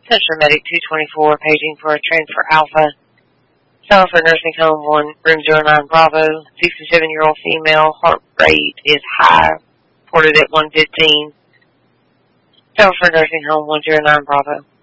Central Medic 224, paging for a transfer alpha. Sulphur Nursing Home 1, room 09 Bravo. 67-year-old female, heart rate is high, reported at 115. Sulphur Nursing Home 109 Bravo.